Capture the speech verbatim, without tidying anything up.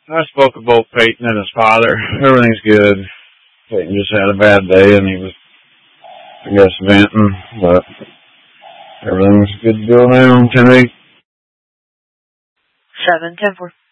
I spoke with both Peyton and his father. Everything's good. Peyton just had a bad day, and he was, I guess, venting, but everything's good to go now. ten eight. seven ten four.